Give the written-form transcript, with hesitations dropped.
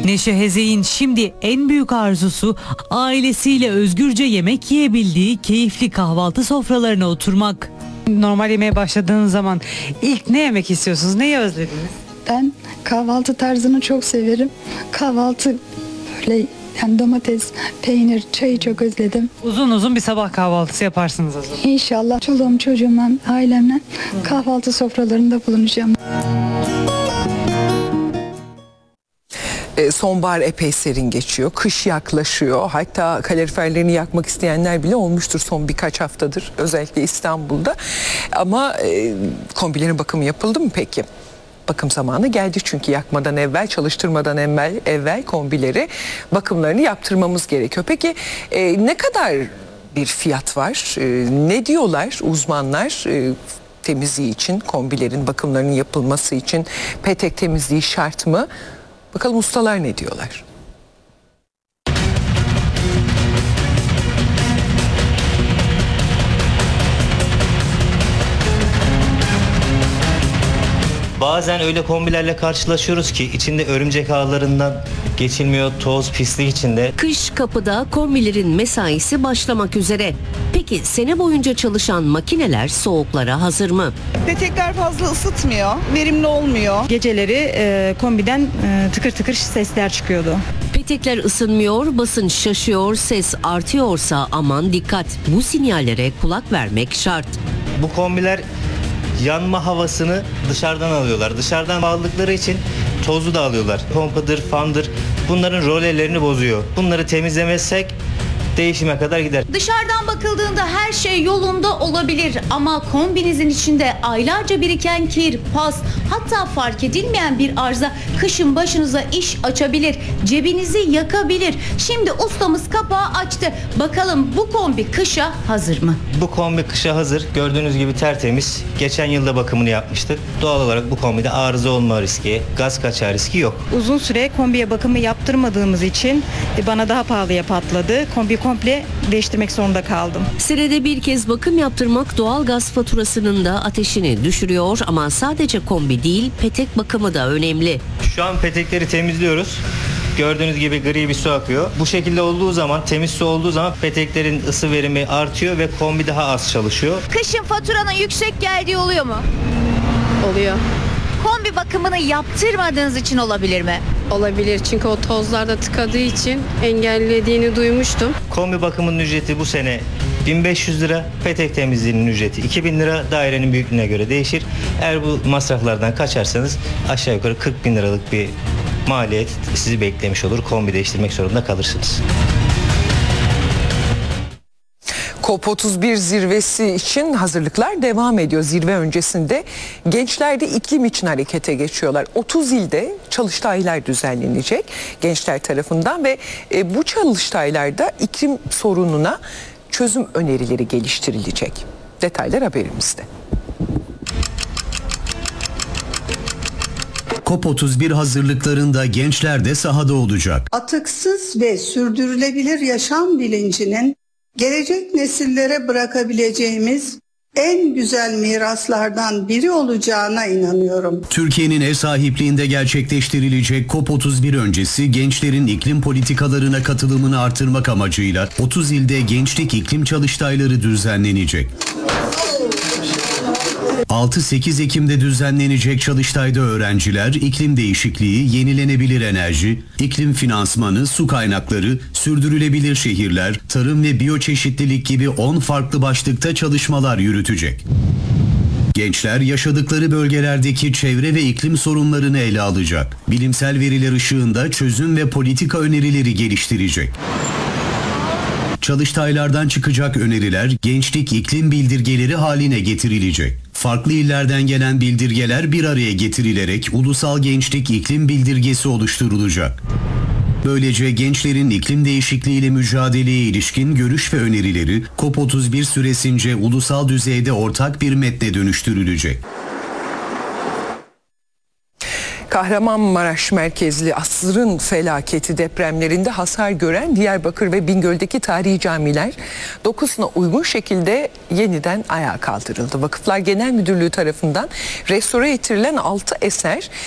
Neşe Hezey'in şimdi en büyük arzusu ailesiyle özgürce yemek yiyebildiği keyifli kahvaltı sofralarına oturmak. Normal yemeğe başladığınız zaman ilk ne yemek istiyorsunuz? Neyi özlediniz? Ben kahvaltı tarzını çok severim. Kahvaltı böyle yani domates, peynir, çayı çok özledim. Uzun uzun bir sabah kahvaltısı yaparsınız o zaman. İnşallah çoluğum, çocuğumla, ailemle kahvaltı sofralarında bulunacağım. Sonbahar epey serin geçiyor. Kış yaklaşıyor. Hatta kaloriferlerini yakmak isteyenler bile olmuştur son birkaç haftadır. Özellikle İstanbul'da. Ama kombilerin bakımı yapıldı mı peki? Bakım zamanı geldi çünkü yakmadan evvel, çalıştırmadan evvel kombileri bakımlarını yaptırmamız gerekiyor. Peki ne kadar bir fiyat var? Ne diyorlar uzmanlar? Temizliği için, kombilerin bakımlarının yapılması için petek temizliği şart mı? Bakalım ustalar ne diyorlar? Bazen öyle kombilerle karşılaşıyoruz ki içinde örümcek ağlarından geçilmiyor, toz, pislik içinde. Kış kapıda, kombilerin mesaisi başlamak üzere. Peki sene boyunca çalışan makineler soğuklara hazır mı? Petekler fazla ısıtmıyor, verimli olmuyor. Geceleri kombiden tıkır tıkır sesler çıkıyordu. Petekler ısınmıyor, basınç şaşıyor, ses artıyorsa aman dikkat. Bu sinyallere kulak vermek şart. Bu kombiler yanma havasını dışarıdan alıyorlar. Dışarıdan aldıkları için tozu da alıyorlar. Pompadır, fandır, bunların rolelerini bozuyor. Bunları temizlemezsek değişime kadar gider. Dışarıdan bakıldığında her şey yolunda olabilir ama kombinizin içinde aylarca biriken kir, pas, hatta fark edilmeyen bir arıza kışın başınıza iş açabilir, cebinizi yakabilir. Şimdi ustamız kapağı açtı. Bakalım bu kombi kışa hazır mı? Bu kombi kışa hazır. Gördüğünüz gibi tertemiz. Geçen yılda bakımını yapmıştık. Doğal olarak bu kombide arıza olma riski, gaz kaçağı riski yok. Uzun süre kombiye bakımı yaptırmadığımız için bana daha pahalıya patladı. Komple değiştirmek zorunda kaldım. Senede bir kez bakım yaptırmak doğal gaz faturasının da ateşini düşürüyor ama sadece kombi değil, petek bakımı da önemli. Şu an petekleri temizliyoruz. Gördüğünüz gibi gri bir su akıyor. Bu şekilde olduğu zaman, temiz su olduğu zaman peteklerin ısı verimi artıyor ve kombi daha az çalışıyor. Kışın faturanın yüksek geldiği oluyor mu? Oluyor. Kombi bakımını yaptırmadığınız için olabilir mi? Olabilir çünkü o tozlarda tıkadığı için engellediğini duymuştum. Kombi bakımının ücreti bu sene 1500 lira, petek temizliğinin ücreti 2000 lira, dairenin büyüklüğüne göre değişir. Eğer bu masraflardan kaçarsanız aşağı yukarı 40 bin liralık bir maliyet sizi beklemiş olur. Kombi değiştirmek zorunda kalırsınız. COP31 zirvesi için hazırlıklar devam ediyor. Zirve öncesinde gençler de iklim için harekete geçiyorlar. 30 ilde çalıştaylar düzenlenecek gençler tarafından ve bu çalıştaylarda iklim sorununa çözüm önerileri geliştirilecek. Detaylar haberimizde. COP31 hazırlıklarında gençler de sahada olacak. Atıksız ve sürdürülebilir yaşam bilincinin gelecek nesillere bırakabileceğimiz en güzel miraslardan biri olacağına inanıyorum. Türkiye'nin ev sahipliğinde gerçekleştirilecek COP31 öncesi gençlerin iklim politikalarına katılımını artırmak amacıyla 30 ilde gençlik iklim çalıştayları düzenlenecek. 6-8 Ekim'de düzenlenecek çalıştayda öğrenciler iklim değişikliği, yenilenebilir enerji, iklim finansmanı, su kaynakları, sürdürülebilir şehirler, tarım ve biyoçeşitlilik gibi 10 farklı başlıkta çalışmalar yürütecek. Gençler yaşadıkları bölgelerdeki çevre ve iklim sorunlarını ele alacak. Bilimsel veriler ışığında çözüm ve politika önerileri geliştirecek. Çalıştaylardan çıkacak öneriler gençlik iklim bildirgeleri haline getirilecek. Farklı illerden gelen bildirgeler bir araya getirilerek Ulusal Gençlik İklim Bildirgesi oluşturulacak. Böylece gençlerin iklim değişikliğiyle mücadeleye ilişkin görüş ve önerileri COP31 süresince ulusal düzeyde ortak bir metne dönüştürülecek. Kahramanmaraş merkezli asrın felaketi depremlerinde hasar gören Diyarbakır ve Bingöl'deki tarihi camiler dokusuna uygun şekilde yeniden ayağa kaldırıldı. Vakıflar Genel Müdürlüğü tarafından restore ettirilen 6 eser